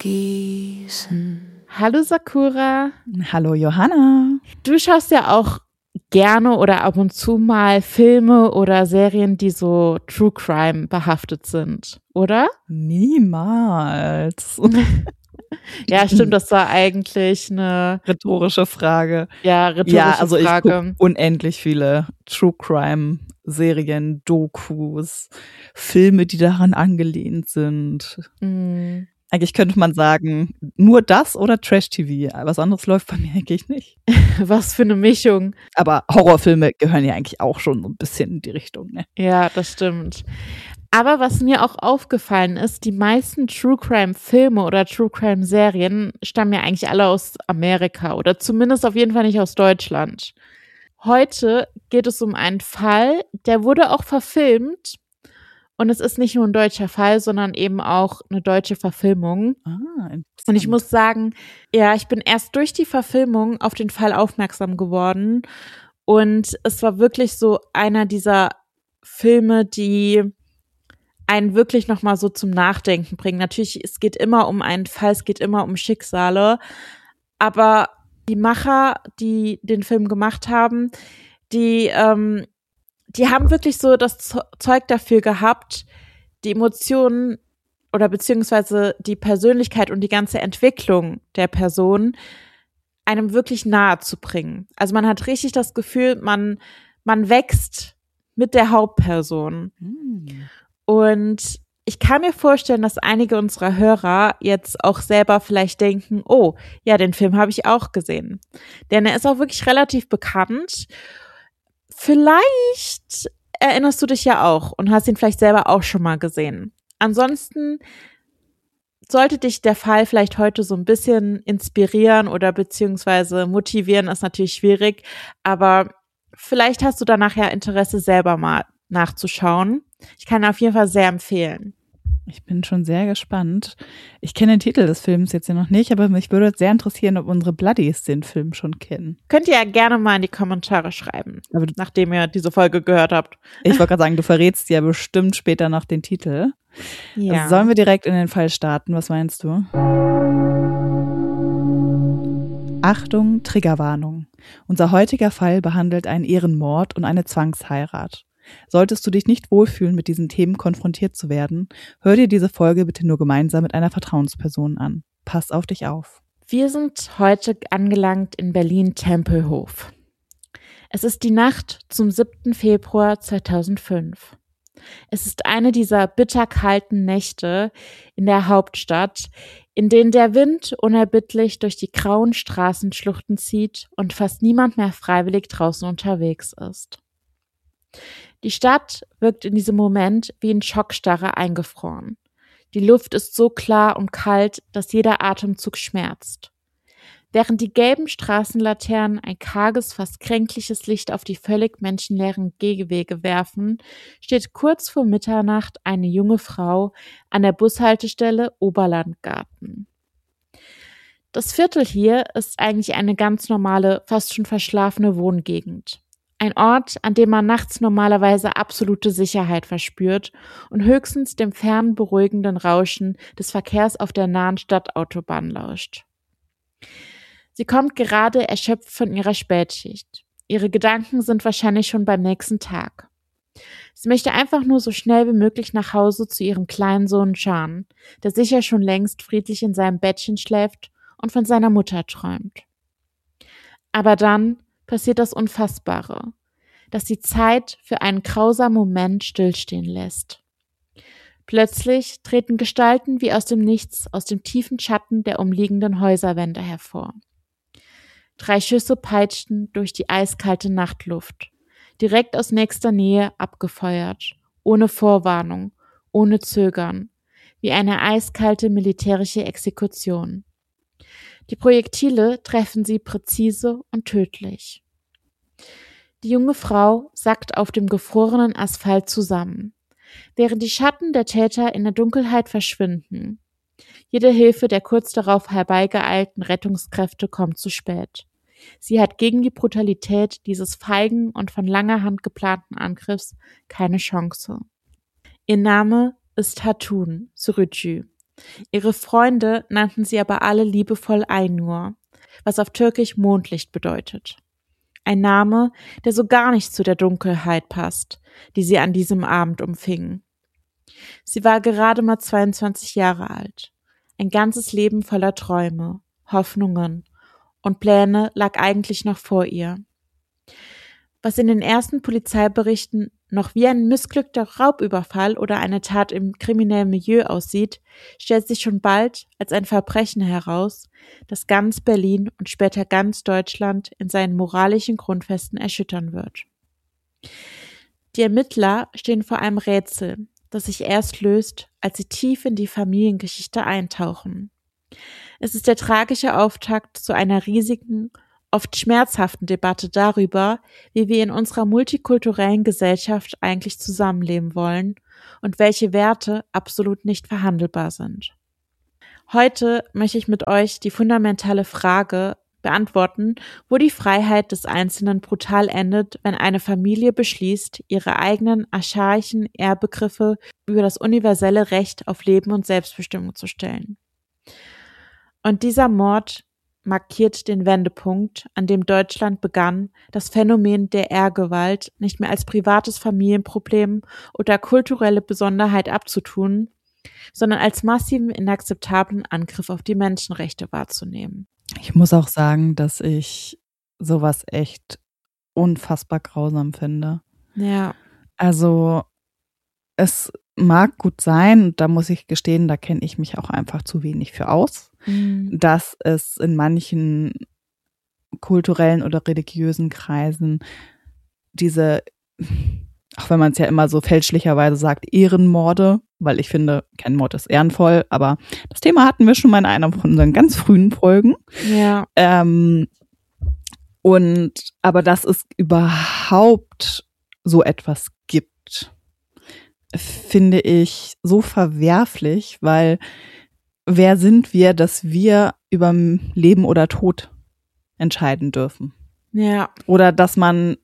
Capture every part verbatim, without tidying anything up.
gießen. Hallo Sakura. Hallo Johanna. Du schaust ja auch gerne oder ab und zu mal Filme oder Serien, die so True Crime behaftet sind, oder? Niemals. Ja, stimmt, das war eigentlich eine rhetorische Frage. Ja, rhetorische ja, also Frage. Ich gucke unendlich viele True Crime Serien, Dokus, Filme, die daran angelehnt sind. Mhm. Eigentlich könnte man sagen, nur das oder Trash-T V. Was anderes läuft bei mir eigentlich nicht. Was für eine Mischung. Aber Horrorfilme gehören ja eigentlich auch schon so ein bisschen in die Richtung, ne? Ja, das stimmt. Aber was mir auch aufgefallen ist, die meisten True Crime Filme oder True Crime Serien stammen ja eigentlich alle aus Amerika oder zumindest auf jeden Fall nicht aus Deutschland. Heute geht es um einen Fall, der wurde auch verfilmt. Und es ist nicht nur ein deutscher Fall, sondern eben auch eine deutsche Verfilmung. Ah, interessant. Und ich muss sagen, ja, ich bin erst durch die Verfilmung auf den Fall aufmerksam geworden. Und es war wirklich so einer dieser Filme, die einen wirklich nochmal so zum Nachdenken bringen. Natürlich, es geht immer um einen Fall, es geht immer um Schicksale. Aber die Macher, die den Film gemacht haben, die, ähm, die haben wirklich so das Zeug dafür gehabt, die Emotionen oder beziehungsweise die Persönlichkeit und die ganze Entwicklung der Person einem wirklich nahe zu bringen. Also man hat richtig das Gefühl, man, man wächst mit der Hauptperson. Hm. Und ich kann mir vorstellen, dass einige unserer Hörer jetzt auch selber vielleicht denken, oh, ja, den Film habe ich auch gesehen. Denn er ist auch wirklich relativ bekannt. Vielleicht erinnerst du dich ja auch und hast ihn vielleicht selber auch schon mal gesehen. Ansonsten sollte dich der Fall vielleicht heute so ein bisschen inspirieren oder beziehungsweise motivieren, ist natürlich schwierig, aber vielleicht hast du danach ja Interesse, selber mal nachzuschauen. Ich kann ihn auf jeden Fall sehr empfehlen. Ich bin schon sehr gespannt. Ich kenne den Titel des Films jetzt ja noch nicht, aber mich würde sehr interessieren, ob unsere Bloodies den Film schon kennen. Könnt ihr ja gerne mal in die Kommentare schreiben, aber nachdem ihr diese Folge gehört habt. Ich wollte gerade sagen, du verrätst ja bestimmt später noch den Titel. Ja. Also sollen wir direkt in den Fall starten? Was meinst du? Achtung, Triggerwarnung. Unser heutiger Fall behandelt einen Ehrenmord und eine Zwangsheirat. Solltest du dich nicht wohlfühlen, mit diesen Themen konfrontiert zu werden, hör dir diese Folge bitte nur gemeinsam mit einer Vertrauensperson an. Pass auf dich auf. Wir sind heute angelangt in Berlin-Tempelhof. Es ist die Nacht zum siebten Februar zweitausendfünf. Es ist eine dieser bitterkalten Nächte in der Hauptstadt, in denen der Wind unerbittlich durch die grauen Straßenschluchten zieht und fast niemand mehr freiwillig draußen unterwegs ist. Die Stadt wirkt in diesem Moment wie in Schockstarre eingefroren. Die Luft ist so klar und kalt, dass jeder Atemzug schmerzt. Während die gelben Straßenlaternen ein karges, fast kränkliches Licht auf die völlig menschenleeren Gehwege werfen, steht kurz vor Mitternacht eine junge Frau an der Bushaltestelle Oberlandgarten. Das Viertel hier ist eigentlich eine ganz normale, fast schon verschlafene Wohngegend. Ein Ort, an dem man nachts normalerweise absolute Sicherheit verspürt und höchstens dem fernen, beruhigenden Rauschen des Verkehrs auf der nahen Stadtautobahn lauscht. Sie kommt gerade erschöpft von ihrer Spätschicht. Ihre Gedanken sind wahrscheinlich schon beim nächsten Tag. Sie möchte einfach nur so schnell wie möglich nach Hause zu ihrem kleinen Sohn Can, der sicher schon längst friedlich in seinem Bettchen schläft und von seiner Mutter träumt. Aber dann passiert das Unfassbare, das die Zeit für einen grausamen Moment stillstehen lässt. Plötzlich treten Gestalten wie aus dem Nichts, aus dem tiefen Schatten der umliegenden Häuserwände hervor. Drei Schüsse peitschten durch die eiskalte Nachtluft, direkt aus nächster Nähe abgefeuert, ohne Vorwarnung, ohne Zögern, wie eine eiskalte militärische Exekution. Die Projektile treffen sie präzise und tödlich. Die junge Frau sackt auf dem gefrorenen Asphalt zusammen, während die Schatten der Täter in der Dunkelheit verschwinden. Jede Hilfe der kurz darauf herbeigeeilten Rettungskräfte kommt zu spät. Sie hat gegen die Brutalität dieses feigen und von langer Hand geplanten Angriffs keine Chance. Ihr Name ist Hatun Sürücü, Ihre Freunde nannten sie aber alle liebevoll Aynur, was auf Türkisch Mondlicht bedeutet. Ein Name, der so gar nicht zu der Dunkelheit passt, die sie an diesem Abend umfing. Sie war gerade mal zweiundzwanzig Jahre alt. Ein ganzes Leben voller Träume, Hoffnungen und Pläne lag eigentlich noch vor ihr. Was in den ersten Polizeiberichten noch wie ein missglückter Raubüberfall oder eine Tat im kriminellen Milieu aussieht, stellt sich schon bald als ein Verbrechen heraus, das ganz Berlin und später ganz Deutschland in seinen moralischen Grundfesten erschüttern wird. Die Ermittler stehen vor einem Rätsel, das sich erst löst, als sie tief in die Familiengeschichte eintauchen. Es ist der tragische Auftakt zu einer riesigen, oft schmerzhaften Debatte darüber, wie wir in unserer multikulturellen Gesellschaft eigentlich zusammenleben wollen und welche Werte absolut nicht verhandelbar sind. Heute möchte ich mit euch die fundamentale Frage beantworten, wo die Freiheit des Einzelnen brutal endet, wenn eine Familie beschließt, ihre eigenen archaischen Ehrbegriffe über das universelle Recht auf Leben und Selbstbestimmung zu stellen. Und dieser Mord markiert den Wendepunkt, an dem Deutschland begann, das Phänomen der Ehrgewalt nicht mehr als privates Familienproblem oder kulturelle Besonderheit abzutun, sondern als massiven, inakzeptablen Angriff auf die Menschenrechte wahrzunehmen. Ich muss auch sagen, dass ich sowas echt unfassbar grausam finde. Ja. Also es mag gut sein, da muss ich gestehen, da kenne ich mich auch einfach zu wenig für aus, mhm. dass es in manchen kulturellen oder religiösen Kreisen diese, auch wenn man es ja immer so fälschlicherweise sagt, Ehrenmorde, weil ich finde, kein Mord ist ehrenvoll, aber das Thema hatten wir schon mal in einer von unseren ganz frühen Folgen. Ja. Ähm, und aber dass es überhaupt so etwas gibt, finde ich so verwerflich, weil wer sind wir, dass wir über Leben oder Tod entscheiden dürfen? Ja. Oder dass man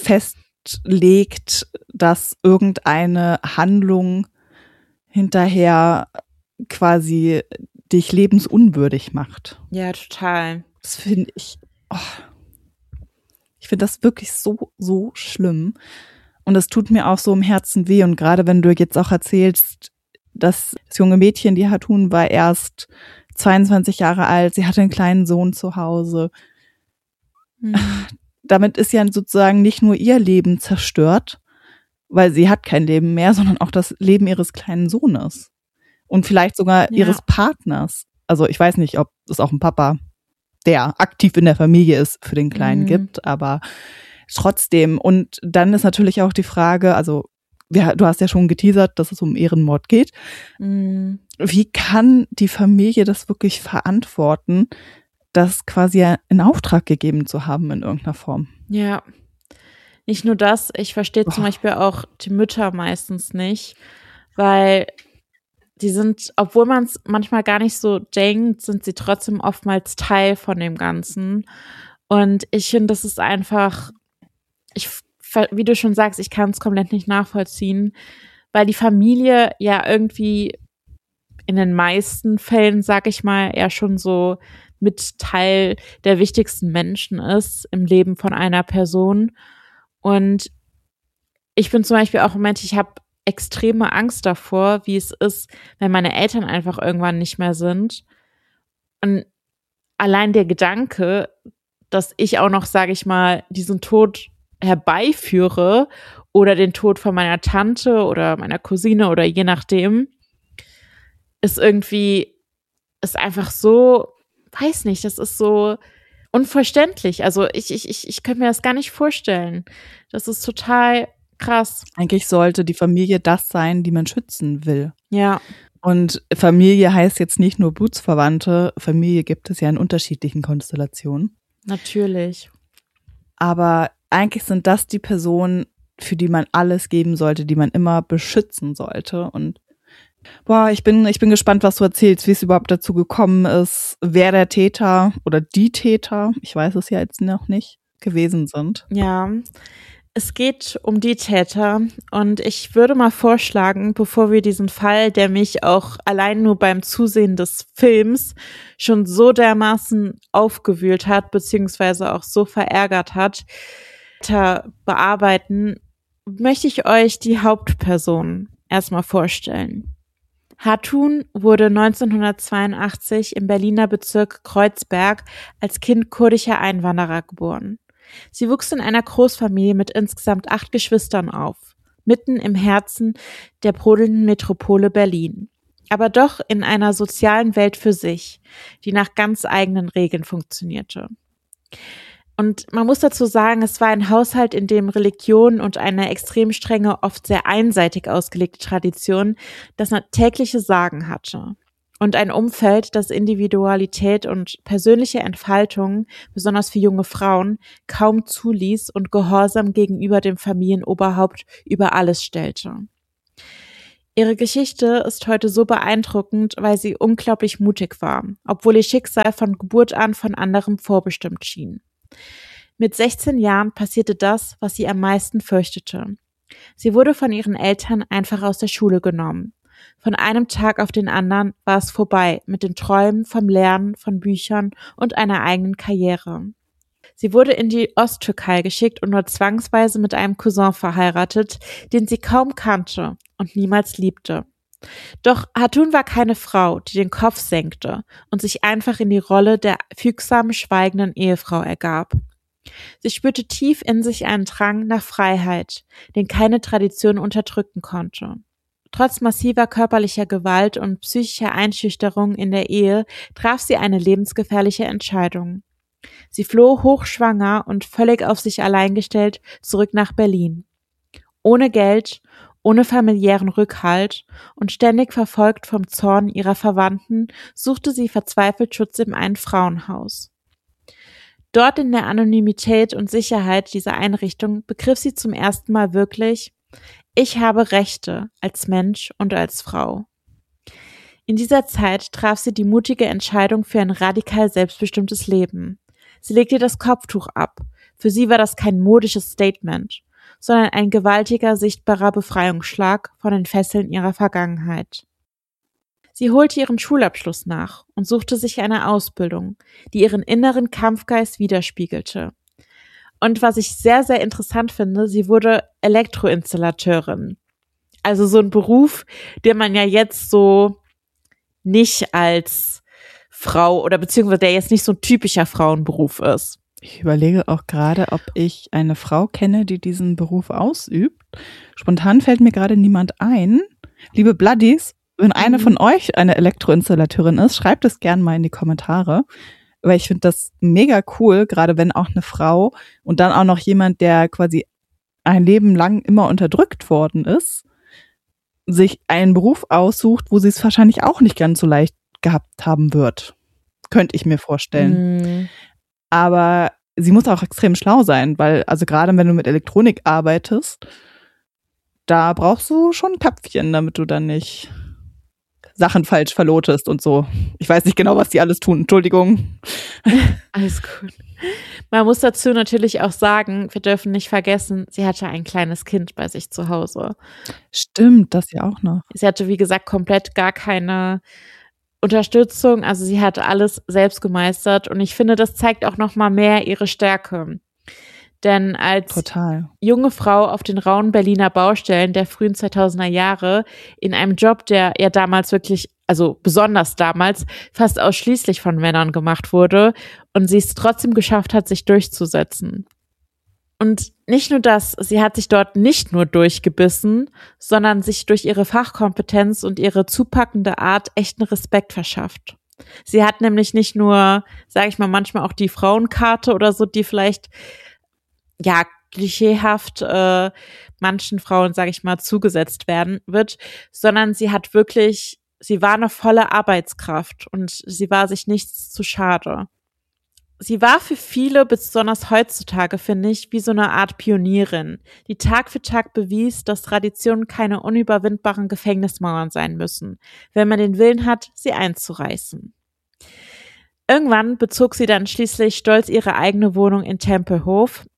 festlegt, dass irgendeine Handlung hinterher quasi dich lebensunwürdig macht. Ja, total. Das finde ich, oh, ich finde das wirklich so, so schlimm. Und es tut mir auch so im Herzen weh. Und gerade wenn du jetzt auch erzählst, dass das junge Mädchen, die Hatun, war erst zweiundzwanzig Jahre alt, sie hatte einen kleinen Sohn zu Hause. Mhm. Damit ist ja sozusagen nicht nur ihr Leben zerstört, weil sie hat kein Leben mehr, sondern auch das Leben ihres kleinen Sohnes. Und vielleicht sogar ja. ihres Partners. Also ich weiß nicht, ob es auch einen Papa, der aktiv in der Familie ist, für den Kleinen mhm. gibt, aber trotzdem. Und dann ist natürlich auch die Frage, also ja, du hast ja schon geteasert, dass es um Ehrenmord geht. Mhm. Wie kann die Familie das wirklich verantworten, das quasi in Auftrag gegeben zu haben in irgendeiner Form? Ja, nicht nur das, ich verstehe zum Beispiel auch die Mütter meistens nicht, weil die sind, obwohl man es manchmal gar nicht so denkt, sind sie trotzdem oftmals Teil von dem Ganzen. Und ich finde, das ist einfach, ich, wie du schon sagst, ich kann es komplett nicht nachvollziehen, weil die Familie ja irgendwie in den meisten Fällen, sag ich mal, eher schon so mit Teil der wichtigsten Menschen ist im Leben von einer Person. Und ich bin zum Beispiel auch im Moment, ich habe extreme Angst davor, wie es ist, wenn meine Eltern einfach irgendwann nicht mehr sind. Und allein der Gedanke, dass ich auch noch, sage ich mal, diesen Tod herbeiführe oder den Tod von meiner Tante oder meiner Cousine oder je nachdem, ist irgendwie, ist einfach so, weiß nicht, das ist so unverständlich. Also ich, ich, ich, ich könnte mir das gar nicht vorstellen. Das ist total krass. Eigentlich sollte die Familie das sein, die man schützen will. Ja. Und Familie heißt jetzt nicht nur Blutsverwandte. Familie gibt es ja in unterschiedlichen Konstellationen. Natürlich. Aber eigentlich sind das die Personen, für die man alles geben sollte, die man immer beschützen sollte. Und boah, ich bin, ich bin gespannt, was du erzählst, wie es überhaupt dazu gekommen ist, wer der Täter oder die Täter, ich weiß es ja jetzt noch nicht, gewesen sind. Ja, Es geht um die Täter und ich würde mal vorschlagen, bevor wir diesen Fall, der mich auch allein nur beim Zusehen des Films schon so dermaßen aufgewühlt hat, beziehungsweise auch so verärgert hat, bearbeiten, möchte ich euch die Hauptperson erstmal vorstellen. Hatun wurde neunzehnhundertzweiundachtzig im Berliner Bezirk Kreuzberg als Kind kurdischer Einwanderer geboren. Sie wuchs in einer Großfamilie mit insgesamt acht Geschwistern auf, mitten im Herzen der brodelnden Metropole Berlin, aber doch in einer sozialen Welt für sich, die nach ganz eigenen Regeln funktionierte. Und man muss dazu sagen, es war ein Haushalt, in dem Religion und eine extrem strenge, oft sehr einseitig ausgelegte Tradition das tägliche Sagen hatte. Und ein Umfeld, das Individualität und persönliche Entfaltung, besonders für junge Frauen, kaum zuließ und Gehorsam gegenüber dem Familienoberhaupt über alles stellte. Ihre Geschichte ist heute so beeindruckend, weil sie unglaublich mutig war, obwohl ihr Schicksal von Geburt an von anderem vorbestimmt schien. Mit sechzehn Jahren passierte das, was sie am meisten fürchtete. Sie wurde von ihren Eltern einfach aus der Schule genommen. Von einem Tag auf den anderen war es vorbei mit den Träumen vom Lernen, von Büchern und einer eigenen Karriere. Sie wurde in die Osttürkei geschickt und nur zwangsweise mit einem Cousin verheiratet, den sie kaum kannte und niemals liebte. Doch Hatun war keine Frau, die den Kopf senkte und sich einfach in die Rolle der fügsamen, schweigenden Ehefrau ergab. Sie spürte tief in sich einen Drang nach Freiheit, den keine Tradition unterdrücken konnte. Trotz massiver körperlicher Gewalt und psychischer Einschüchterung in der Ehe traf sie eine lebensgefährliche Entscheidung. Sie floh hochschwanger und völlig auf sich allein gestellt zurück nach Berlin. Ohne Geld, ohne familiären Rückhalt und ständig verfolgt vom Zorn ihrer Verwandten suchte sie verzweifelt Schutz in einem Frauenhaus. Dort in der Anonymität und Sicherheit dieser Einrichtung begriff sie zum ersten Mal wirklich: Ich habe Rechte als Mensch und als Frau. In dieser Zeit traf sie die mutige Entscheidung für ein radikal selbstbestimmtes Leben. Sie legte das Kopftuch ab. Für sie war das kein modisches Statement, sondern ein gewaltiger, sichtbarer Befreiungsschlag von den Fesseln ihrer Vergangenheit. Sie holte ihren Schulabschluss nach und suchte sich eine Ausbildung, die ihren inneren Kampfgeist widerspiegelte. Und was ich sehr, sehr interessant finde, sie wurde Elektroinstallateurin. Also so ein Beruf, den man ja jetzt so nicht als Frau oder beziehungsweise der jetzt nicht so ein typischer Frauenberuf ist. Ich überlege auch gerade, ob ich eine Frau kenne, die diesen Beruf ausübt. Spontan fällt mir gerade niemand ein. Liebe Bloodies, wenn eine von euch eine Elektroinstallateurin ist, schreibt es gerne mal in die Kommentare. Weil ich finde das mega cool, gerade wenn auch eine Frau und dann auch noch jemand, der quasi ein Leben lang immer unterdrückt worden ist, sich einen Beruf aussucht, wo sie es wahrscheinlich auch nicht ganz so leicht gehabt haben wird. Könnte ich mir vorstellen. Mm. Aber sie muss auch extrem schlau sein, weil also gerade wenn du mit Elektronik arbeitest, da brauchst du schon ein Köpfchen, damit du dann nicht Sachen falsch verlotest und so. Ich weiß nicht genau, was die alles tun. Entschuldigung. Alles gut. Man muss dazu natürlich auch sagen, wir dürfen nicht vergessen, sie hatte ein kleines Kind bei sich zu Hause. Stimmt, das ja auch noch. Sie hatte, wie gesagt, komplett gar keine Unterstützung. Also sie hat alles selbst gemeistert und ich finde, das zeigt auch noch mal mehr ihre Stärke. Denn als Total. junge Frau auf den rauen Berliner Baustellen der frühen zweitausender Jahre in einem Job, der ja damals wirklich, also besonders damals, fast ausschließlich von Männern gemacht wurde und sie es trotzdem geschafft hat, sich durchzusetzen. Und nicht nur das, sie hat sich dort nicht nur durchgebissen, sondern sich durch ihre Fachkompetenz und ihre zupackende Art echten Respekt verschafft. Sie hat nämlich nicht nur, sage ich mal, manchmal auch die Frauenkarte oder so, die vielleicht ja klischeehaft äh, manchen Frauen, sage ich mal, zugesetzt werden wird, sondern sie hat wirklich, sie war eine volle Arbeitskraft und sie war sich nichts zu schade. Sie war für viele, besonders heutzutage, finde ich, wie so eine Art Pionierin, die Tag für Tag bewies, dass Traditionen keine unüberwindbaren Gefängnismauern sein müssen, wenn man den Willen hat, sie einzureißen. Irgendwann bezog sie dann schließlich stolz ihre eigene Wohnung in Tempelhof,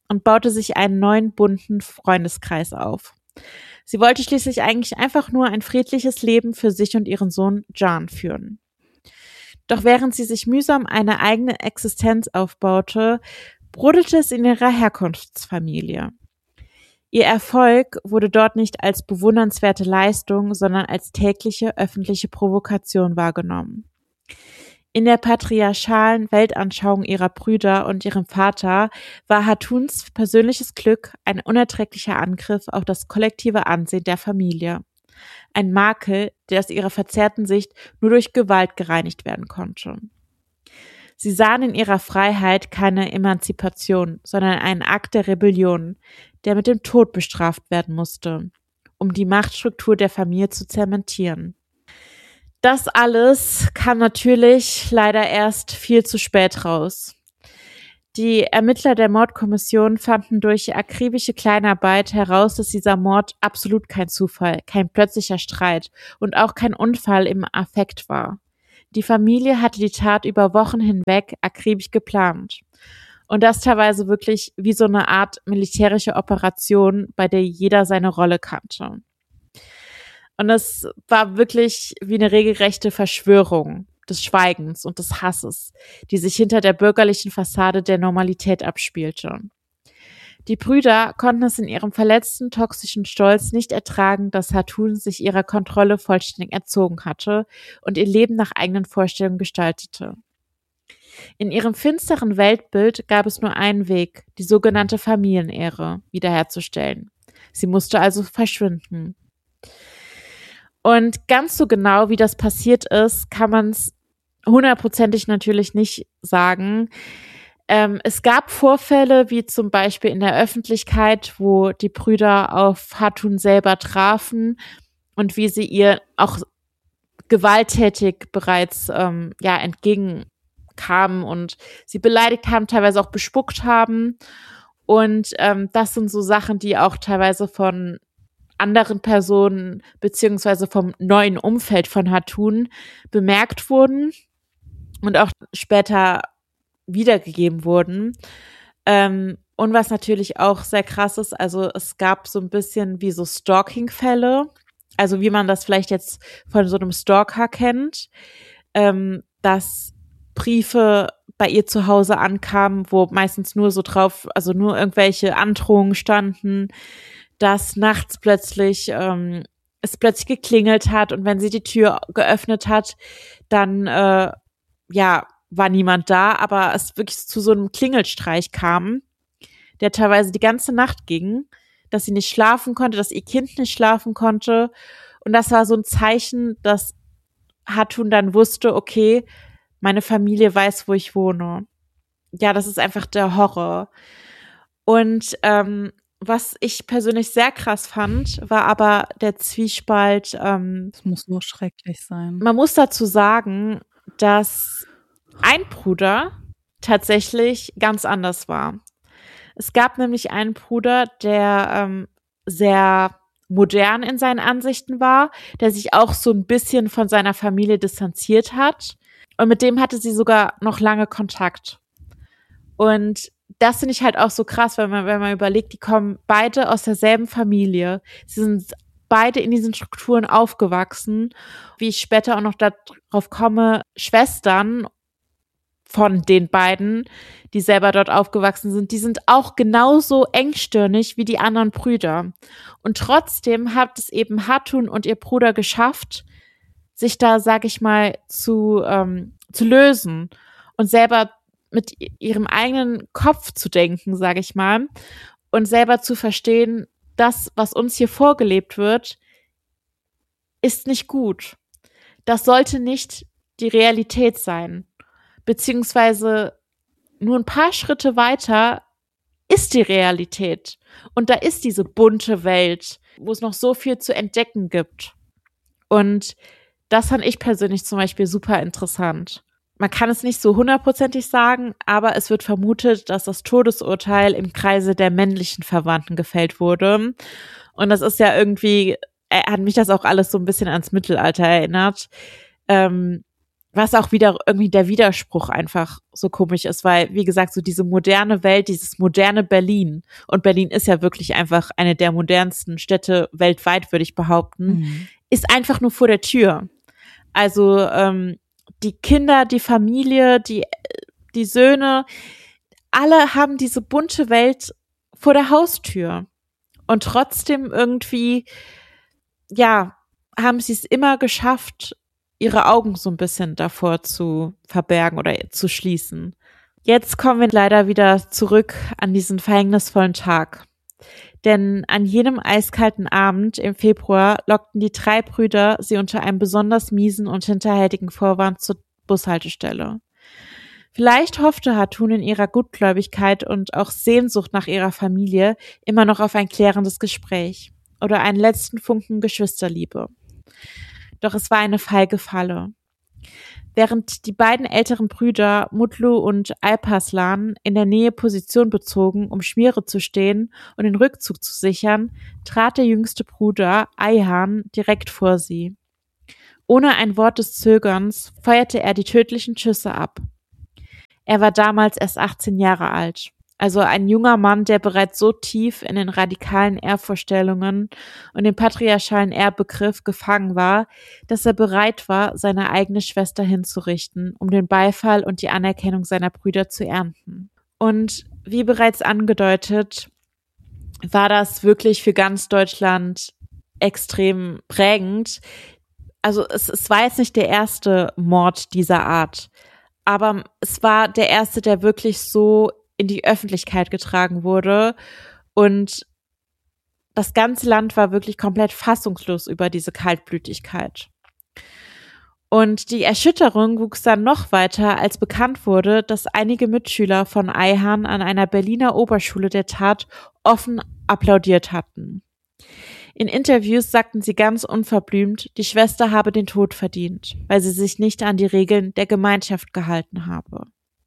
und baute sich einen neuen bunten Freundeskreis auf. Sie wollte schließlich eigentlich einfach nur ein friedliches Leben für sich und ihren Sohn John führen. Doch während sie sich mühsam eine eigene Existenz aufbaute, brodelte es in ihrer Herkunftsfamilie. Ihr Erfolg wurde dort nicht als bewundernswerte Leistung, sondern als tägliche öffentliche Provokation wahrgenommen. In der patriarchalen Weltanschauung ihrer Brüder und ihrem Vater war Hatuns persönliches Glück ein unerträglicher Angriff auf das kollektive Ansehen der Familie. Ein Makel, der aus ihrer verzerrten Sicht nur durch Gewalt gereinigt werden konnte. Sie sahen in ihrer Freiheit keine Emanzipation, sondern einen Akt der Rebellion, der mit dem Tod bestraft werden musste, um die Machtstruktur der Familie zu zementieren. Das alles kam natürlich leider erst viel zu spät raus. Die Ermittler der Mordkommission fanden durch akribische Kleinarbeit heraus, dass dieser Mord absolut kein Zufall, kein plötzlicher Streit und auch kein Unfall im Affekt war. Die Familie hatte die Tat über Wochen hinweg akribisch geplant. Und das teilweise wirklich wie so eine Art militärische Operation, bei der jeder seine Rolle kannte. Und es war wirklich wie eine regelrechte Verschwörung des Schweigens und des Hasses, die sich hinter der bürgerlichen Fassade der Normalität abspielte. Die Brüder konnten es in ihrem verletzten, toxischen Stolz nicht ertragen, dass Hatun sich ihrer Kontrolle vollständig entzogen hatte und ihr Leben nach eigenen Vorstellungen gestaltete. In ihrem finsteren Weltbild gab es nur einen Weg, die sogenannte Familienehre wiederherzustellen. Sie musste also verschwinden. Und ganz so genau, wie das passiert ist, kann man es hundertprozentig natürlich nicht sagen. Ähm, es gab Vorfälle, wie zum Beispiel in der Öffentlichkeit, wo die Brüder auf Hatun selber trafen und wie sie ihr auch gewalttätig bereits ähm, ja entgegenkamen und sie beleidigt haben, teilweise auch bespuckt haben. Und ähm, das sind so Sachen, die auch teilweise von anderen Personen beziehungsweise vom neuen Umfeld von Hatun bemerkt wurden und auch später wiedergegeben wurden. Ähm, und was natürlich auch sehr krass ist, also es gab so ein bisschen wie so Stalking-Fälle, also wie man das vielleicht jetzt von so einem Stalker kennt, ähm, dass Briefe bei ihr zu Hause ankamen, wo meistens nur so drauf, also nur irgendwelche Androhungen standen, dass nachts plötzlich ähm, es plötzlich geklingelt hat und wenn sie die Tür geöffnet hat, dann äh, ja war niemand da, aber es wirklich zu so einem Klingelstreich kam, der teilweise die ganze Nacht ging, dass sie nicht schlafen konnte, dass ihr Kind nicht schlafen konnte und das war so ein Zeichen, dass Hatun dann wusste, okay, meine Familie weiß, wo ich wohne. Ja, das ist einfach der Horror. Und ähm, was ich persönlich sehr krass fand, war aber der Zwiespalt. Ähm, das muss so schrecklich sein. Man muss dazu sagen, dass ein Bruder tatsächlich ganz anders war. Es gab nämlich einen Bruder, der ähm, sehr modern in seinen Ansichten war, der sich auch so ein bisschen von seiner Familie distanziert hat. Und mit dem hatte sie sogar noch lange Kontakt. Und das finde ich halt auch so krass, wenn man, wenn man überlegt, die kommen beide aus derselben Familie. Sie sind beide in diesen Strukturen aufgewachsen. Wie ich später auch noch darauf komme, Schwestern von den beiden, die selber dort aufgewachsen sind, die sind auch genauso engstirnig wie die anderen Brüder. Und trotzdem hat es eben Hatun und ihr Bruder geschafft, sich da, sag ich mal, zu, ähm, zu lösen und selber mit ihrem eigenen Kopf zu denken, sag ich mal, und selber zu verstehen, das, was uns hier vorgelebt wird, ist nicht gut. Das sollte nicht die Realität sein. Beziehungsweise nur ein paar Schritte weiter ist die Realität. Und da ist diese bunte Welt, wo es noch so viel zu entdecken gibt. Und das fand ich persönlich zum Beispiel super interessant. Man kann es nicht so hundertprozentig sagen, aber es wird vermutet, dass das Todesurteil im Kreise der männlichen Verwandten gefällt wurde. Und das ist ja irgendwie, äh, hat mich das auch alles so ein bisschen ans Mittelalter erinnert. Ähm, was auch wieder irgendwie der Widerspruch einfach so komisch ist, weil, wie gesagt, so diese moderne Welt, dieses moderne Berlin, und Berlin ist ja wirklich einfach eine der modernsten Städte weltweit, würde ich behaupten, mhm. ist einfach nur vor der Tür. Also ähm, die Kinder, die Familie, die, die Söhne, alle haben diese bunte Welt vor der Haustür. Und trotzdem irgendwie, ja, haben sie es immer geschafft, ihre Augen so ein bisschen davor zu verbergen oder zu schließen. Jetzt kommen wir leider wieder zurück an diesen verhängnisvollen Tag. Denn an jenem eiskalten Abend im Februar lockten die drei Brüder sie unter einem besonders miesen und hinterhältigen Vorwand zur Bushaltestelle. Vielleicht hoffte Hatun in ihrer Gutgläubigkeit und auch Sehnsucht nach ihrer Familie immer noch auf ein klärendes Gespräch oder einen letzten Funken Geschwisterliebe. Doch es war eine feige Falle. Während die beiden älteren Brüder Mutlu und Alparslan in der Nähe Position bezogen, um Schmiere zu stehen und den Rückzug zu sichern, trat der jüngste Bruder Ayhan direkt vor sie. Ohne ein Wort des Zögerns feuerte er die tödlichen Schüsse ab. Er war damals erst achtzehn Jahre alt. Also ein junger Mann, der bereits so tief in den radikalen Ehrvorstellungen und dem patriarchalen Ehrbegriff gefangen war, dass er bereit war, seine eigene Schwester hinzurichten, um den Beifall und die Anerkennung seiner Brüder zu ernten. Und wie bereits angedeutet, war das wirklich für ganz Deutschland extrem prägend. Also es, es war jetzt nicht der erste Mord dieser Art, aber es war der erste, der wirklich so in die Öffentlichkeit getragen wurde, und das ganze Land war wirklich komplett fassungslos über diese Kaltblütigkeit. Und die Erschütterung wuchs dann noch weiter, als bekannt wurde, dass einige Mitschüler von Ayhan an einer Berliner Oberschule der Tat offen applaudiert hatten. In Interviews sagten sie ganz unverblümt, die Schwester habe den Tod verdient, weil sie sich nicht an die Regeln der Gemeinschaft gehalten habe.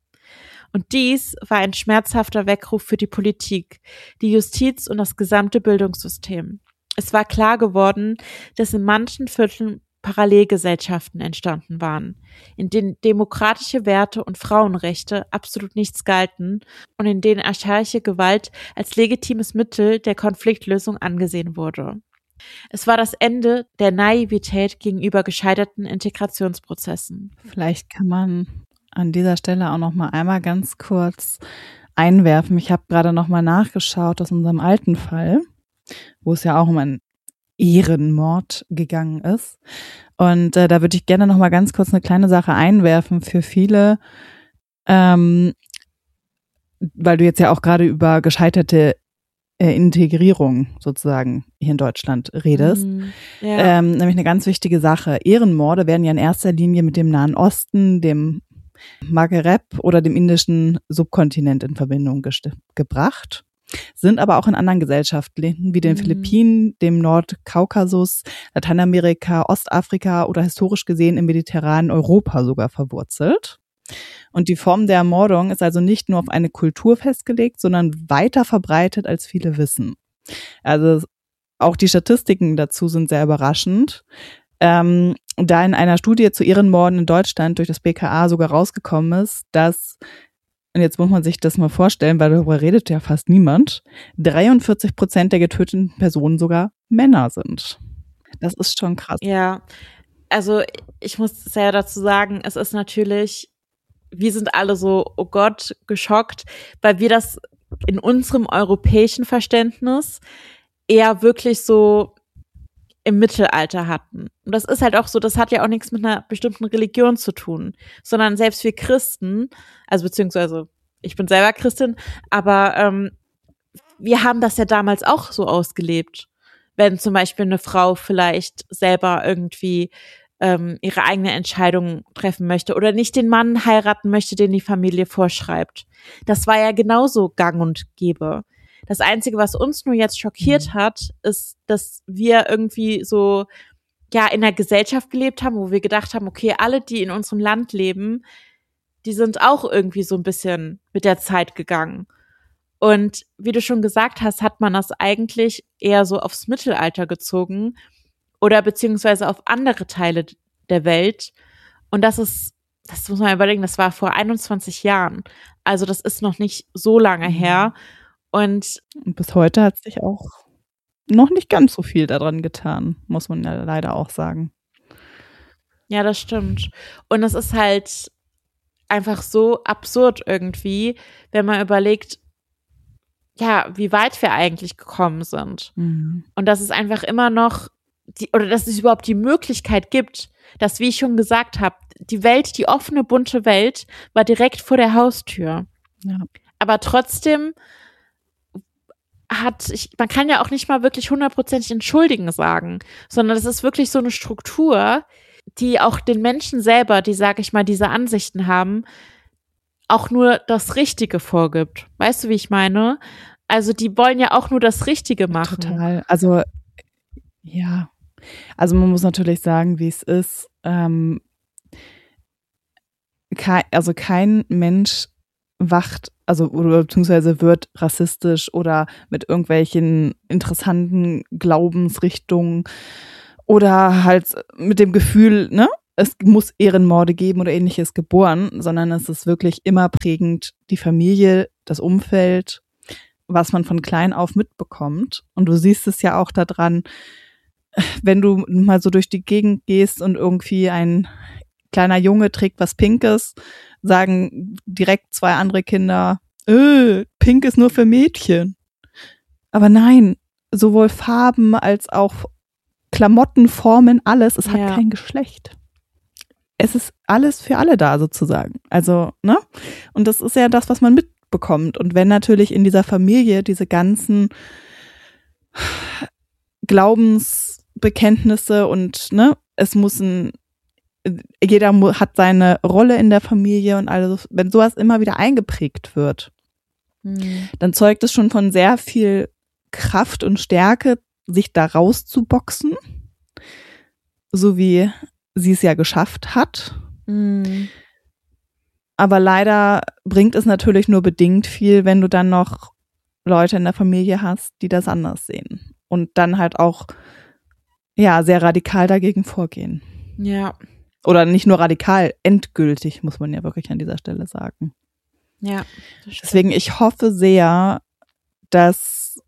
Und dies war ein schmerzhafter Weckruf für die Politik, die Justiz und das gesamte Bildungssystem. Es war klar geworden, dass in manchen Vierteln Parallelgesellschaften entstanden waren, in denen demokratische Werte und Frauenrechte absolut nichts galten und in denen archaische Gewalt als legitimes Mittel der Konfliktlösung angesehen wurde. Es war das Ende der Naivität gegenüber gescheiterten Integrationsprozessen. Vielleicht kann man an dieser Stelle auch noch mal einmal ganz kurz einwerfen. Ich habe gerade noch mal nachgeschaut aus unserem alten Fall, wo es ja auch um einen Ehrenmord gegangen ist. Und äh, da würde ich gerne noch mal ganz kurz eine kleine Sache einwerfen für viele, ähm, weil du jetzt ja auch gerade über gescheiterte äh, Integrierung sozusagen hier in Deutschland redest. Mm, ja. ähm, nämlich eine ganz wichtige Sache. Ehrenmorde werden ja in erster Linie mit dem Nahen Osten, dem Maghreb oder dem indischen Subkontinent in Verbindung gest- gebracht, sind aber auch in anderen Gesellschaften wie den mhm. Philippinen, dem Nordkaukasus, Lateinamerika, Ostafrika oder historisch gesehen im mediterranen Europa sogar verwurzelt. Und die Form der Ermordung ist also nicht nur auf eine Kultur festgelegt, sondern weiter verbreitet, als viele wissen. Also auch die Statistiken dazu sind sehr überraschend. Ähm, da in einer Studie zu Ehrenmorden in Deutschland durch das B K A sogar rausgekommen ist, dass, und jetzt muss man sich das mal vorstellen, weil darüber redet ja fast niemand, dreiundvierzig Prozent der getöteten Personen sogar Männer sind. Das ist schon krass. Ja, also ich muss sehr dazu sagen, es ist natürlich, wir sind alle so, oh Gott, geschockt, weil wir das in unserem europäischen Verständnis eher wirklich so im Mittelalter hatten. Und das ist halt auch so, das hat ja auch nichts mit einer bestimmten Religion zu tun, sondern selbst wir Christen, also beziehungsweise ich bin selber Christin, aber ähm, wir haben das ja damals auch so ausgelebt. Wenn zum Beispiel eine Frau vielleicht selber irgendwie ähm, ihre eigene Entscheidung treffen möchte oder nicht den Mann heiraten möchte, den die Familie vorschreibt. Das war ja genauso gang und gäbe. Das Einzige, was uns nur jetzt schockiert hat, ist, dass wir irgendwie so ja in einer Gesellschaft gelebt haben, wo wir gedacht haben, okay, alle, die in unserem Land leben, die sind auch irgendwie so ein bisschen mit der Zeit gegangen. Und wie du schon gesagt hast, hat man das eigentlich eher so aufs Mittelalter gezogen oder beziehungsweise auf andere Teile der Welt. Und das ist das muss man überlegen, das war vor einundzwanzig Jahren. Also das ist noch nicht so lange her. Und, und bis heute hat sich auch noch nicht ganz so viel daran getan, muss man ja leider auch sagen. Ja, das stimmt. Und es ist halt einfach so absurd irgendwie, wenn man überlegt, ja, wie weit wir eigentlich gekommen sind. Mhm. Und dass es einfach immer noch, die, oder dass es überhaupt die Möglichkeit gibt, dass, wie ich schon gesagt habe, die Welt, die offene, bunte Welt, war direkt vor der Haustür. Ja. Aber trotzdem hat, ich, man kann ja auch nicht mal wirklich hundertprozentig entschuldigen sagen, sondern das ist wirklich so eine Struktur, die auch den Menschen selber, die, sag ich mal, diese Ansichten haben, auch nur das Richtige vorgibt. Weißt du, wie ich meine? Also die wollen ja auch nur das Richtige machen. Total. Also ja, also man muss natürlich sagen, wie es ist. Ähm, kein, also kein Mensch wacht, also oder beziehungsweise wird rassistisch oder mit irgendwelchen interessanten Glaubensrichtungen oder halt mit dem Gefühl, ne, es muss Ehrenmorde geben oder ähnliches geboren, sondern es ist wirklich immer prägend die Familie, das Umfeld, was man von klein auf mitbekommt. Und du siehst es ja auch daran, wenn du mal so durch die Gegend gehst und irgendwie ein kleiner Junge trägt was Pinkes, sagen direkt zwei andere Kinder, äh, Pink ist nur für Mädchen. Aber nein, sowohl Farben als auch Klamotten, Formen, alles, es hat Ja. kein Geschlecht. Es ist alles für alle da sozusagen. Also, ne? Und das ist ja das, was man mitbekommt. Und wenn natürlich in dieser Familie diese ganzen Glaubensbekenntnisse und, ne, es muss ein, jeder hat seine Rolle in der Familie und alles, wenn sowas immer wieder eingeprägt wird, Hm. dann zeugt es schon von sehr viel Kraft und Stärke, sich da rauszuboxen, so wie sie es ja geschafft hat. Hm. Aber leider bringt es natürlich nur bedingt viel, wenn du dann noch Leute in der Familie hast, die das anders sehen und dann halt auch ja sehr radikal dagegen vorgehen. Ja, Oder nicht nur radikal, endgültig, muss man ja wirklich an dieser Stelle sagen. ja. das stimmt. Deswegen, ich hoffe sehr, dass,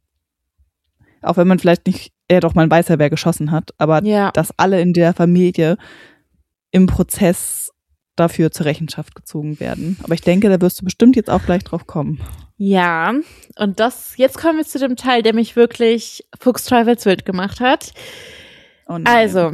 auch wenn man vielleicht nicht, er doch mal weiß ja, wer geschossen hat, aber Ja. dass alle in der Familie im Prozess dafür zur Rechenschaft gezogen werden. Aber ich denke, da wirst du bestimmt jetzt auch gleich drauf kommen. Ja, und das, jetzt kommen wir zu dem Teil, der mich wirklich fuchsteufelswild gemacht hat. Oh nein. Also,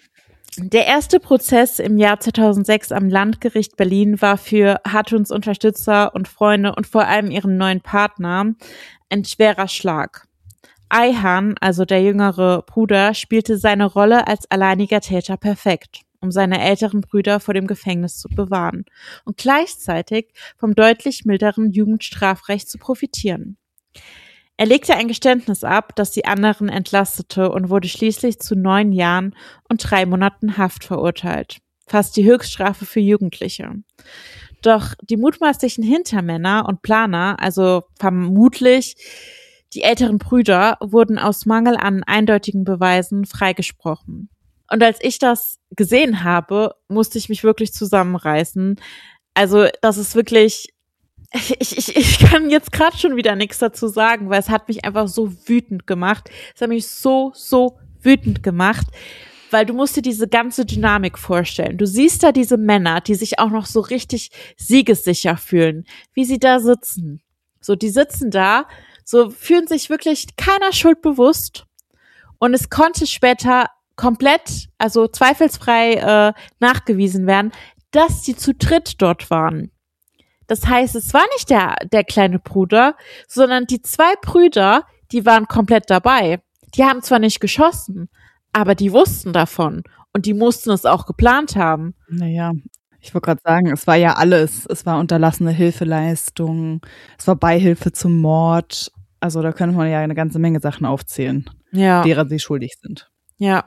der erste Prozess im Jahr zweitausendsechs am Landgericht Berlin war für Hatuns Unterstützer und Freunde und vor allem ihren neuen Partner ein schwerer Schlag. Ayhan, also der jüngere Bruder, spielte seine Rolle als alleiniger Täter perfekt, um seine älteren Brüder vor dem Gefängnis zu bewahren und gleichzeitig vom deutlich milderen Jugendstrafrecht zu profitieren. Er legte ein Geständnis ab, das die anderen entlastete und wurde schließlich zu neun Jahren und drei Monaten Haft verurteilt. Fast die Höchststrafe für Jugendliche. Doch die mutmaßlichen Hintermänner und Planer, also vermutlich die älteren Brüder, wurden aus Mangel an eindeutigen Beweisen freigesprochen. Und als ich das gesehen habe, musste ich mich wirklich zusammenreißen. Also das ist wirklich, ich, ich, ich kann jetzt gerade schon wieder nichts dazu sagen, weil es hat mich einfach so wütend gemacht. Es hat mich so, so wütend gemacht, weil du musst dir diese ganze Dynamik vorstellen. Du siehst da diese Männer, die sich auch noch so richtig siegessicher fühlen, wie sie da sitzen. So, die sitzen da, so fühlen sich wirklich keiner Schuld bewusst. Und es konnte später komplett, also zweifelsfrei äh, nachgewiesen werden, dass sie zu dritt dort waren. Das heißt, es war nicht der, der kleine Bruder, sondern die zwei Brüder, die waren komplett dabei. Die haben zwar nicht geschossen, aber die wussten davon und die mussten es auch geplant haben. Naja, ich wollte gerade sagen, es war ja alles. Es war unterlassene Hilfeleistung, es war Beihilfe zum Mord. Also da könnte man ja eine ganze Menge Sachen aufzählen, Ja. derer sie schuldig sind. Ja.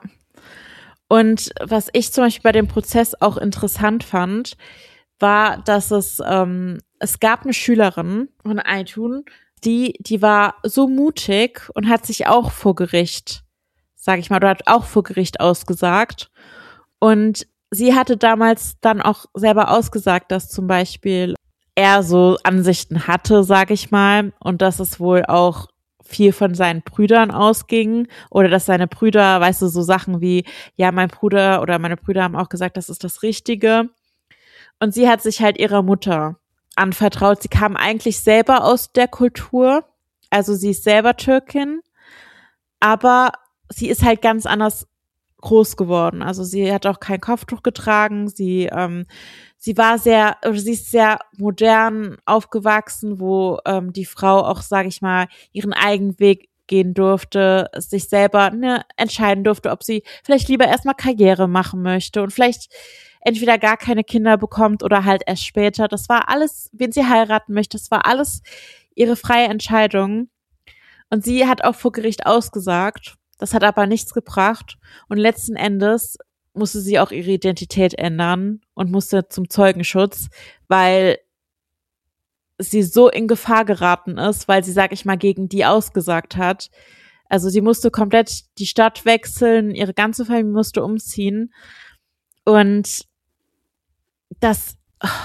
Und was ich zum Beispiel bei dem Prozess auch interessant fand, war, dass es, ähm, es gab eine Schülerin von Aytun, die, die war so mutig und hat sich auch vor Gericht, sag ich mal, oder hat auch vor Gericht ausgesagt. Und sie hatte damals dann auch selber ausgesagt, dass zum Beispiel er so Ansichten hatte, sag ich mal, und dass es wohl auch viel von seinen Brüdern ausging oder dass seine Brüder, weißt du, so Sachen wie, ja, mein Bruder oder meine Brüder haben auch gesagt, das ist das Richtige. Und sie hat sich halt ihrer Mutter anvertraut. Sie kam eigentlich selber aus der Kultur, also sie ist selber Türkin, aber sie ist halt ganz anders groß geworden. Also sie hat auch kein Kopftuch getragen, sie ähm, sie war sehr, oder sie ist sehr modern aufgewachsen, wo ähm, die Frau auch, sage ich mal, ihren eigenen Weg gehen durfte, sich selber ne, entscheiden durfte, ob sie vielleicht lieber erstmal Karriere machen möchte und vielleicht entweder gar keine Kinder bekommt oder halt erst später. Das war alles, wen sie heiraten möchte, das war alles ihre freie Entscheidung. Und sie hat auch vor Gericht ausgesagt, das hat aber nichts gebracht. Und letzten Endes musste sie auch ihre Identität ändern und musste zum Zeugenschutz, weil sie so in Gefahr geraten ist, weil sie, sag ich mal, gegen die ausgesagt hat. Also sie musste komplett die Stadt wechseln, ihre ganze Familie musste umziehen. Und das,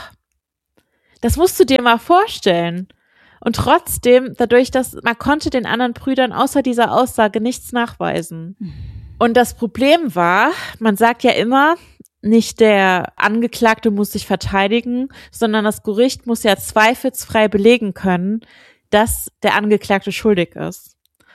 das musst du dir mal vorstellen. Und trotzdem, dadurch, dass man konnte den anderen Brüdern außer dieser Aussage nichts nachweisen. Und das Problem war, man sagt ja immer, nicht der Angeklagte muss sich verteidigen, sondern das Gericht muss ja zweifelsfrei belegen können, dass der Angeklagte schuldig ist.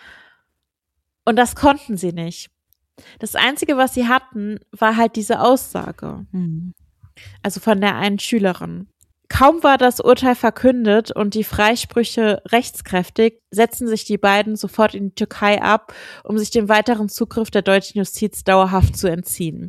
Und das konnten sie nicht. Das Einzige, was sie hatten, war halt diese Aussage. Mhm. Also von der einen Schülerin. Kaum war das Urteil verkündet und die Freisprüche rechtskräftig, setzten sich die beiden sofort in die Türkei ab, um sich dem weiteren Zugriff der deutschen Justiz dauerhaft zu entziehen.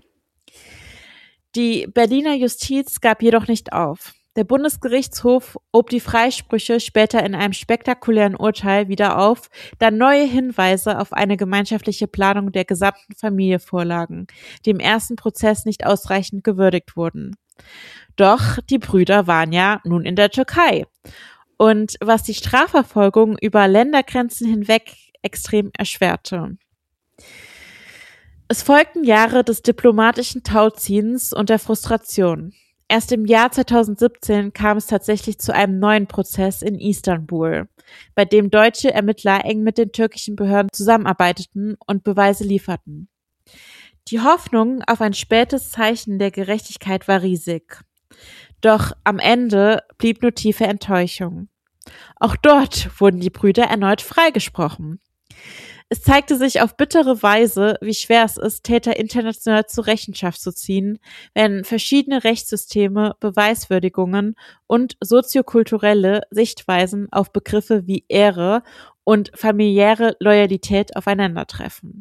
Die Berliner Justiz gab jedoch nicht auf. Der Bundesgerichtshof hob die Freisprüche später in einem spektakulären Urteil wieder auf, da neue Hinweise auf eine gemeinschaftliche Planung der gesamten Familie vorlagen, die im ersten Prozess nicht ausreichend gewürdigt wurden. Doch die Brüder waren ja nun in der Türkei. Und was die Strafverfolgung über Ländergrenzen hinweg extrem erschwerte. Es folgten Jahre des diplomatischen Tauziehens und der Frustration. Erst im Jahr zweitausendsiebzehn kam es tatsächlich zu einem neuen Prozess in Istanbul, bei dem deutsche Ermittler eng mit den türkischen Behörden zusammenarbeiteten und Beweise lieferten. Die Hoffnung auf ein spätes Zeichen der Gerechtigkeit war riesig. Doch am Ende blieb nur tiefe Enttäuschung. Auch dort wurden die Brüder erneut freigesprochen. Es zeigte sich auf bittere Weise, wie schwer es ist, Täter international zur Rechenschaft zu ziehen, wenn verschiedene Rechtssysteme, Beweiswürdigungen und soziokulturelle Sichtweisen auf Begriffe wie Ehre und familiäre Loyalität aufeinandertreffen.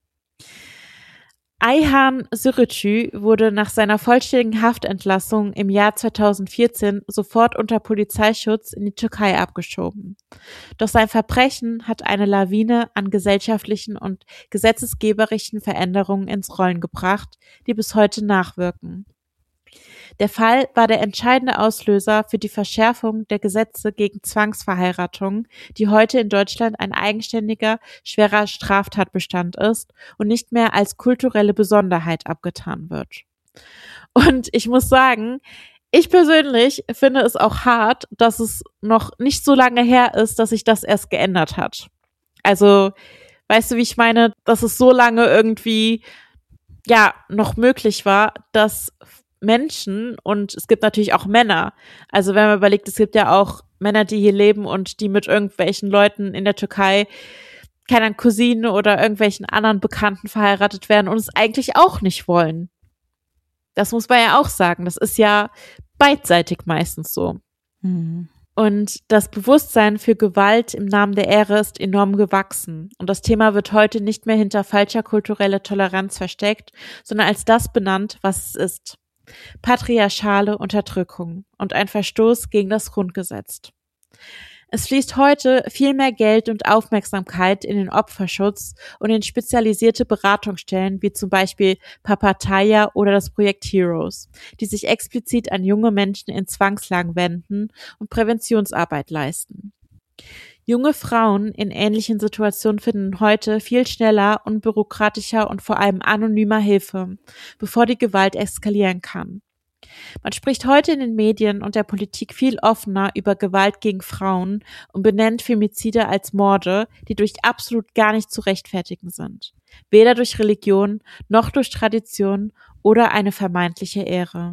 Ayhan Sürücü wurde nach seiner vollständigen Haftentlassung im Jahr zweitausendvierzehn sofort unter Polizeischutz in die Türkei abgeschoben. Doch sein Verbrechen hat eine Lawine an gesellschaftlichen und gesetzgeberischen Veränderungen ins Rollen gebracht, die bis heute nachwirken. Der Fall war der entscheidende Auslöser für die Verschärfung der Gesetze gegen Zwangsverheiratung, die heute in Deutschland ein eigenständiger, schwerer Straftatbestand ist und nicht mehr als kulturelle Besonderheit abgetan wird. Und ich muss sagen, ich persönlich finde es auch hart, dass es noch nicht so lange her ist, dass sich das erst geändert hat. Also, weißt du, wie ich meine, dass es so lange irgendwie, ja, noch möglich war, dass Menschen, und es gibt natürlich auch Männer, also wenn man überlegt, es gibt ja auch Männer, die hier leben und die mit irgendwelchen Leuten in der Türkei, keiner Cousine oder irgendwelchen anderen Bekannten verheiratet werden und es eigentlich auch nicht wollen. Das muss man ja auch sagen, das ist ja beidseitig meistens so. Mhm. Und das Bewusstsein für Gewalt im Namen der Ehre ist enorm gewachsen. Und das Thema wird heute nicht mehr hinter falscher kultureller Toleranz versteckt, sondern als das benannt, was es ist. Patriarchale Unterdrückung und ein Verstoß gegen das Grundgesetz. Es fließt heute viel mehr Geld und Aufmerksamkeit in den Opferschutz und in spezialisierte Beratungsstellen wie zum Beispiel Papataya oder das Projekt Heroes, die sich explizit an junge Menschen in Zwangslagen wenden und Präventionsarbeit leisten. Junge Frauen in ähnlichen Situationen finden heute viel schneller, unbürokratischer und vor allem anonymer Hilfe, bevor die Gewalt eskalieren kann. Man spricht heute in den Medien und der Politik viel offener über Gewalt gegen Frauen und benennt Femizide als Morde, die durch absolut gar nicht zu rechtfertigen sind. Weder durch Religion noch durch Tradition oder eine vermeintliche Ehre.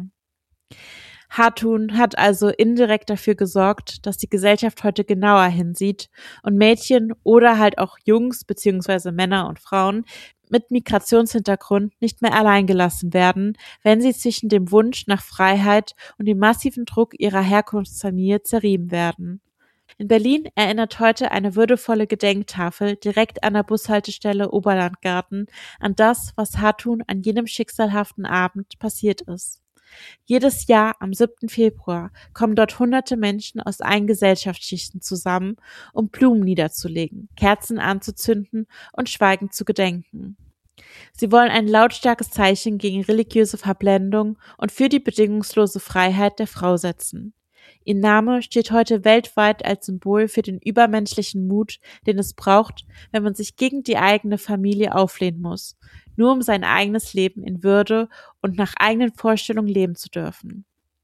Hatun hat also indirekt dafür gesorgt, dass die Gesellschaft heute genauer hinsieht und Mädchen oder halt auch Jungs bzw. Männer und Frauen mit Migrationshintergrund nicht mehr allein gelassen werden, wenn sie zwischen dem Wunsch nach Freiheit und dem massiven Druck ihrer Herkunftsfamilie zerrieben werden. In Berlin erinnert heute eine würdevolle Gedenktafel direkt an der Bushaltestelle Oberlandgarten an das, was Hatun an jenem schicksalhaften Abend passiert ist. Jedes Jahr am siebten Februar kommen dort hunderte Menschen aus allen Gesellschaftsschichten zusammen, um Blumen niederzulegen, Kerzen anzuzünden und schweigend zu gedenken. Sie wollen ein lautstarkes Zeichen gegen religiöse Verblendung und für die bedingungslose Freiheit der Frau setzen. Ihr Name steht heute weltweit als Symbol für den übermenschlichen Mut, den es braucht, wenn man sich gegen die eigene Familie auflehnen muss, nur um sein eigenes Leben in Würde und nach eigenen Vorstellungen leben zu dürfen.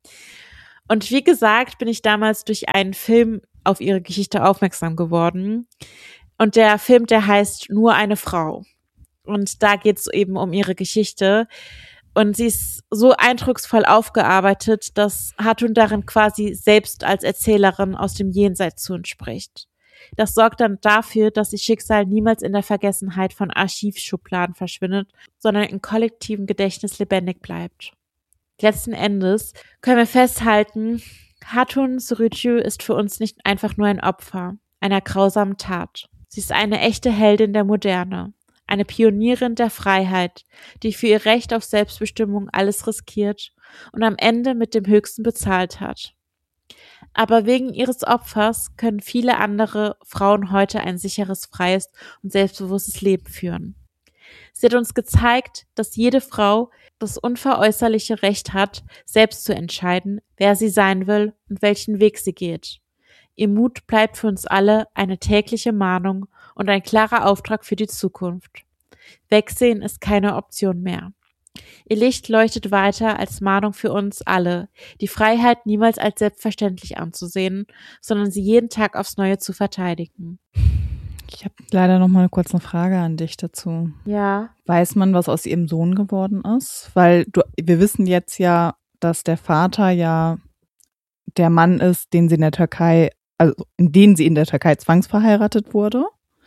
Und wie gesagt, bin ich damals durch einen Film auf ihre Geschichte aufmerksam geworden. Und der Film, der heißt Nur eine Frau. Und da geht es eben um ihre Geschichte. Und sie ist so eindrucksvoll aufgearbeitet, dass Hatun darin quasi selbst als Erzählerin aus dem Jenseits zu uns spricht. Das sorgt dann dafür, dass ihr Schicksal niemals in der Vergessenheit von Archivschubladen verschwindet, sondern im kollektiven Gedächtnis lebendig bleibt. Letzten Endes können wir festhalten, Hatun Surucu ist für uns nicht einfach nur ein Opfer einer grausamen Tat. Sie ist eine echte Heldin der Moderne. Eine Pionierin der Freiheit, die für ihr Recht auf Selbstbestimmung alles riskiert und am Ende mit dem Höchsten bezahlt hat. Aber wegen ihres Opfers können viele andere Frauen heute ein sicheres, freies und selbstbewusstes Leben führen. Sie hat uns gezeigt, dass jede Frau das unveräußerliche Recht hat, selbst zu entscheiden, wer sie sein will und welchen Weg sie geht. Ihr Mut bleibt für uns alle eine tägliche Mahnung und ein klarer Auftrag für die Zukunft. Wegsehen ist keine Option mehr. Ihr Licht leuchtet weiter als Mahnung für uns alle, die Freiheit niemals als selbstverständlich anzusehen, sondern sie jeden Tag aufs Neue zu verteidigen. Ich habe leider noch mal eine kurze Frage an dich dazu. Ja. Weiß man, was aus ihrem Sohn geworden ist? Weil du, wir wissen jetzt ja, dass der Vater ja der Mann ist, den sie in der Türkei, also in den sie in der Türkei zwangsverheiratet wurde.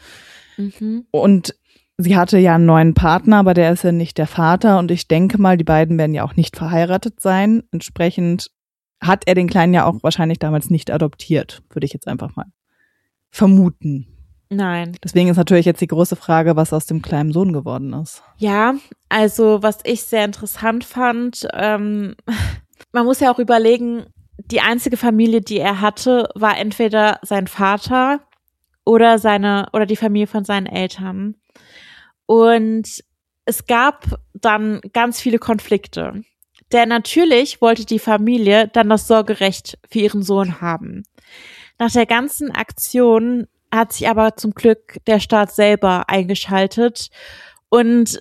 Mhm. Und sie hatte ja einen neuen Partner, aber der ist ja nicht der Vater. Und ich denke mal, die beiden werden ja auch nicht verheiratet sein. Entsprechend hat er den Kleinen ja auch wahrscheinlich damals nicht adoptiert, würde ich jetzt einfach mal vermuten. Nein. Deswegen ist natürlich jetzt die große Frage, was aus dem kleinen Sohn geworden ist. Ja, also was ich sehr interessant fand, ähm, man muss ja auch überlegen, die einzige Familie, die er hatte, war entweder sein Vater oder seine oder die Familie von seinen Eltern. Und es gab dann ganz viele Konflikte. Denn natürlich wollte die Familie dann das Sorgerecht für ihren Sohn haben. Nach der ganzen Aktion hat sich aber zum Glück der Staat selber eingeschaltet. Und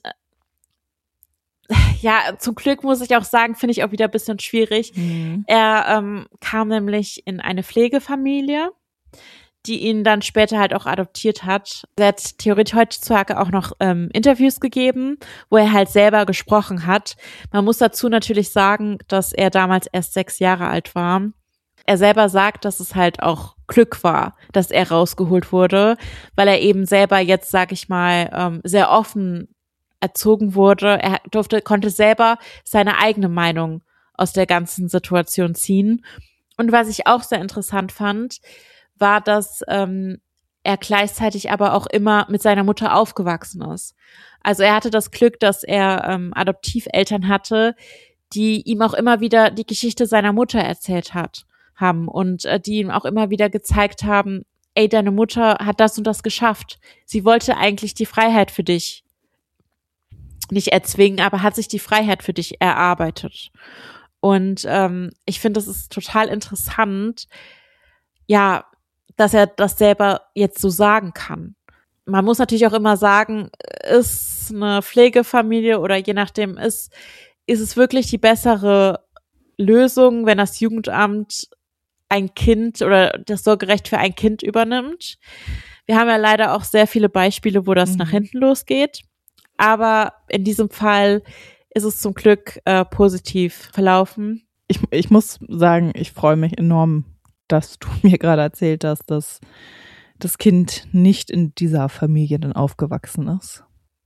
ja, zum Glück muss ich auch sagen, finde ich auch wieder ein bisschen schwierig. Mhm. Er ähm, kam nämlich in eine Pflegefamilie, die ihn dann später halt auch adoptiert hat. Er hat theoretisch heutzutage auch noch ähm, Interviews gegeben, wo er halt selber gesprochen hat. Man muss dazu natürlich sagen, dass er damals erst sechs Jahre alt war. Er selber sagt, dass es halt auch Glück war, dass er rausgeholt wurde, weil er eben selber jetzt, sag ich mal, ähm, sehr offen erzogen wurde. Er durfte, konnte selber seine eigene Meinung aus der ganzen Situation ziehen. Und was ich auch sehr interessant fand, war, dass ähm, er gleichzeitig aber auch immer mit seiner Mutter aufgewachsen ist. Also er hatte das Glück, dass er ähm, Adoptiveltern hatte, die ihm auch immer wieder die Geschichte seiner Mutter erzählt hat, haben und äh, die ihm auch immer wieder gezeigt haben, ey, deine Mutter hat das und das geschafft. Sie wollte eigentlich die Freiheit für dich nicht erzwingen, aber hat sich die Freiheit für dich erarbeitet. Und ähm, ich finde, das ist total interessant, ja, dass er das selber jetzt so sagen kann. Man muss natürlich auch immer sagen, ist eine Pflegefamilie oder je nachdem ist, ist es wirklich die bessere Lösung, wenn das Jugendamt ein Kind oder das Sorgerecht für ein Kind übernimmt. Wir haben ja leider auch sehr viele Beispiele, wo das mhm. nach hinten losgeht. Aber in diesem Fall ist es zum Glück äh, positiv verlaufen. Ich, ich muss sagen, ich freue mich enorm, dass du mir gerade erzählt hast, dass das Kind nicht in dieser Familie dann aufgewachsen ist.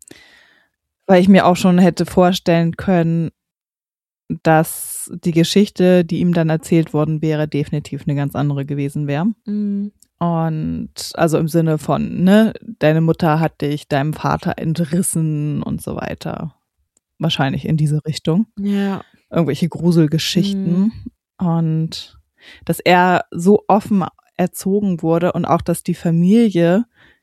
Weil ich mir auch schon hätte vorstellen können, dass die Geschichte, die ihm dann erzählt worden wäre, definitiv eine ganz andere gewesen wäre. Mhm. Und also im Sinne von, ne, deine Mutter hat dich deinem Vater entrissen und so weiter. Wahrscheinlich in diese Richtung. Ja. Irgendwelche Gruselgeschichten. Mhm. Und dass er so offen erzogen wurde und auch, dass die Familie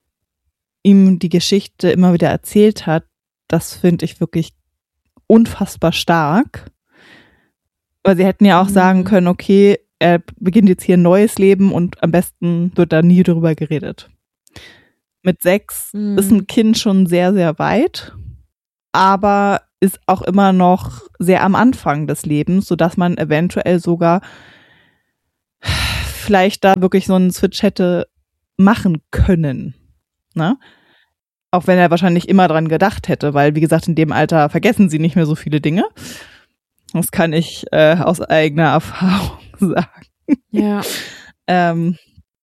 ihm die Geschichte immer wieder erzählt hat, das finde ich wirklich unfassbar stark. Weil sie hätten ja auch mhm. sagen können, okay, er beginnt jetzt hier ein neues Leben und am besten wird da nie drüber geredet. Mit sechs mhm. ist ein Kind schon sehr, sehr weit, aber ist auch immer noch sehr am Anfang des Lebens, sodass man eventuell sogar vielleicht da wirklich so einen Switch hätte machen können. Ne? Auch wenn er wahrscheinlich immer dran gedacht hätte, weil, wie gesagt, in dem Alter vergessen sie nicht mehr so viele Dinge. Das kann ich äh, aus eigener Erfahrung sagen. Ja. ähm,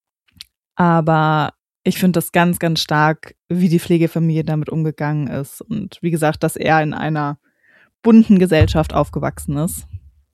aber ich finde das ganz, ganz stark, wie die Pflegefamilie damit umgegangen ist. Und wie gesagt, dass er in einer bunten Gesellschaft aufgewachsen ist,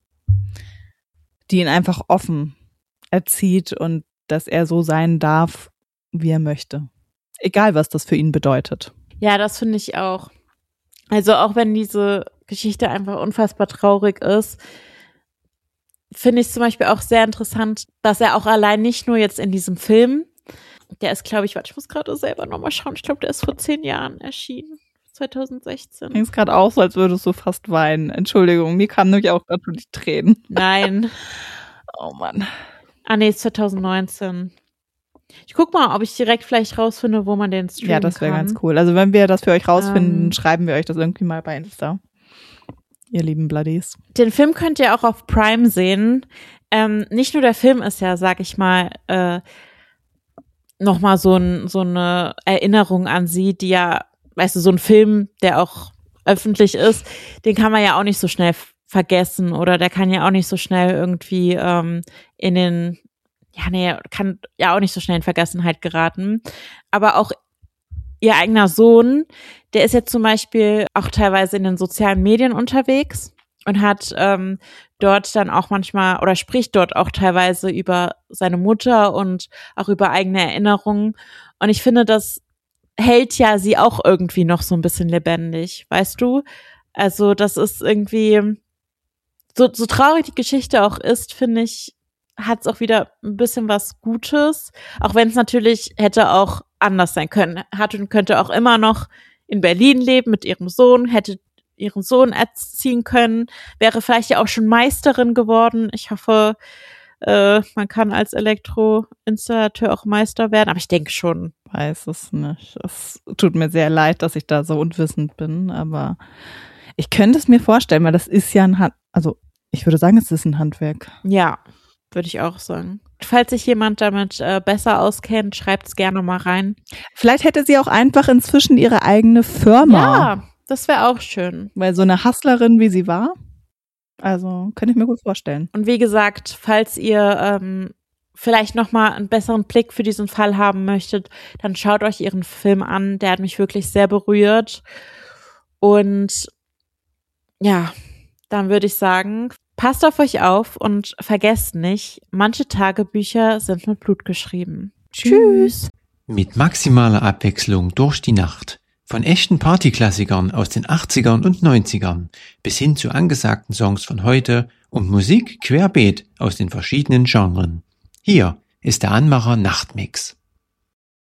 die ihn einfach offen erzieht und dass er so sein darf, wie er möchte. Egal, was das für ihn bedeutet. Ja, das finde ich auch. Also auch wenn diese Geschichte einfach unfassbar traurig ist, finde ich es zum Beispiel auch sehr interessant, dass er auch allein nicht nur jetzt in diesem Film, der ist, glaube ich, warte, ich muss gerade selber nochmal schauen, ich glaube, der ist vor zehn Jahren erschienen, zwanzig sechzehn. Klingt gerade auch so, als würdest du fast weinen. Entschuldigung, mir kamen nämlich auch gerade die Tränen. Nein. Oh Mann. Ah nee, ist zwanzig neunzehn. Ich guck mal, ob ich direkt vielleicht rausfinde, wo man den streamen kann. Ja, das wäre ganz cool. Also wenn wir das für euch rausfinden, ähm, schreiben wir euch das irgendwie mal bei Insta. Ihr lieben Bloodies. Den Film könnt ihr auch auf Prime sehen. Ähm, nicht nur der Film ist ja, sag ich mal, äh, nochmal so, ein, so eine Erinnerung an sie, die ja, weißt du, so ein Film, der auch öffentlich ist, den kann man ja auch nicht so schnell vergessen oder der kann ja auch nicht so schnell irgendwie ähm, in den, ja nee, kann ja auch nicht so schnell in Vergessenheit geraten. Aber auch ihr eigener Sohn, der ist jetzt zum Beispiel auch teilweise in den sozialen Medien unterwegs und hat ähm, dort dann auch manchmal oder spricht dort auch teilweise über seine Mutter und auch über eigene Erinnerungen. Und ich finde, das hält ja sie auch irgendwie noch so ein bisschen lebendig, weißt du? Also das ist irgendwie, so, so traurig die Geschichte auch ist, finde ich, hat es auch wieder ein bisschen was Gutes, auch wenn es natürlich hätte auch anders sein können. Hat und könnte auch immer noch in Berlin leben mit ihrem Sohn, hätte ihren Sohn erziehen können, wäre vielleicht ja auch schon Meisterin geworden. Ich hoffe, äh, man kann als Elektroinstallateur auch Meister werden, aber ich denke schon. Weiß es nicht. Es tut mir sehr leid, dass ich da so unwissend bin, aber ich könnte es mir vorstellen, weil das ist ja ein Hand, also ich würde sagen, es ist ein Handwerk. Ja, würde ich auch sagen. Falls sich jemand damit äh, besser auskennt, schreibt es gerne mal rein. Vielleicht hätte sie auch einfach inzwischen ihre eigene Firma. Ja, das wäre auch schön. Weil so eine Hustlerin, wie sie war, also könnte ich mir gut vorstellen. Und wie gesagt, falls ihr ähm, vielleicht nochmal einen besseren Blick für diesen Fall haben möchtet, dann schaut euch ihren Film an. Der hat mich wirklich sehr berührt. Und ja, dann würde ich sagen, passt auf euch auf und vergesst nicht, manche Tagebücher sind mit Blut geschrieben. Tschüss. Mit maximaler Abwechslung durch die Nacht. Von echten Partyklassikern aus den achtzigern und neunzigern bis hin zu angesagten Songs von heute und Musik querbeet aus den verschiedenen Genren. Hier ist der Anmacher Nachtmix.